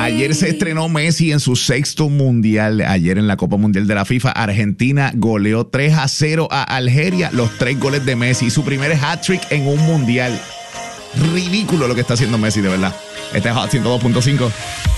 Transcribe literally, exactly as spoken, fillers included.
Ayer se estrenó Messi en su sexto mundial. Ayer en la Copa Mundial de la FIFA, Argentina goleó tres a cero a Algeria. Los tres goles de Messi. Su primer hat-trick en un mundial. Ridículo lo que está haciendo Messi, de verdad. Este es Hot ciento dos punto cinco.